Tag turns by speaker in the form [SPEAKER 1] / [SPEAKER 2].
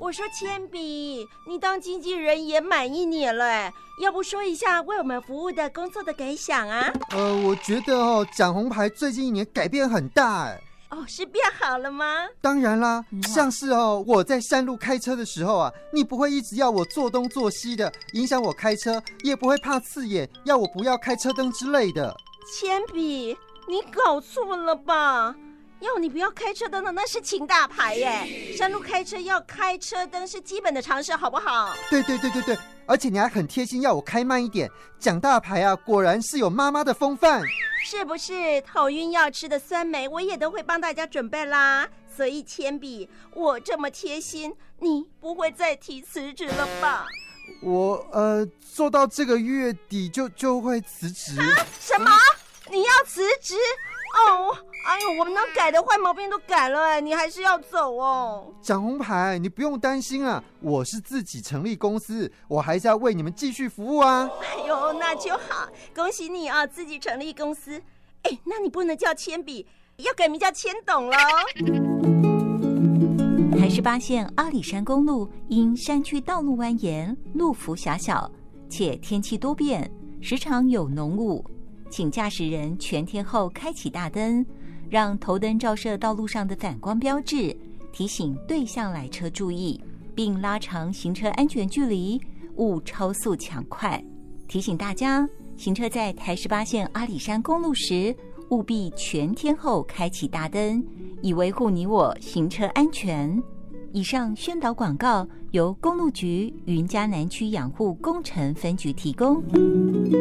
[SPEAKER 1] 我说铅笔，你当经纪人也满1年了，要不说一下为我们服务的工作的感想啊？
[SPEAKER 2] 我觉得蒋红牌最近1年改变很大
[SPEAKER 1] 是变好了吗？
[SPEAKER 2] 当然啦，像是我在山路开车的时候啊，你不会一直要我做东做西的，影响我开车，也不会怕刺眼，要我不要开车灯之类的。
[SPEAKER 1] 铅笔，你搞错了吧？要你不要开车灯的那是请大牌耶，山路开车要开车灯是基本的常识，好不好？
[SPEAKER 2] 对，而且你还很贴心要我开慢一点，蒋大牌啊，果然是有妈妈的风范。
[SPEAKER 1] 是不是头晕要吃的酸梅我也都会帮大家准备啦？所以铅笔，我这么贴心，你不会再提辞职了吧？
[SPEAKER 2] 我做到这个月底就会辞职。
[SPEAKER 1] 什么？你要辞职？哎呦，我们能改的坏毛病都改了，你还是要走哦。
[SPEAKER 2] 蒋红牌，你不用担心啊，我是自己成立公司，我还是要为你们继续服务啊。
[SPEAKER 1] 哎呦，那就好，恭喜你啊，自己成立公司。那你不能叫铅笔，要改名叫铅董咯。
[SPEAKER 3] 台18线阿里山公路因山区道路蜿蜒，路幅狭小，且天气多变，时常有浓雾，请驾驶人全天候开启大灯，让头灯照射道路上的反光标志，提醒对向来车注意，并拉长行车安全距离，勿超速抢快。提醒大家，行车在台18线阿里山公路时，务必全天候开启大灯，以维护你我行车安全。以上宣导广告由公路局云嘉南区养护工程分局提供。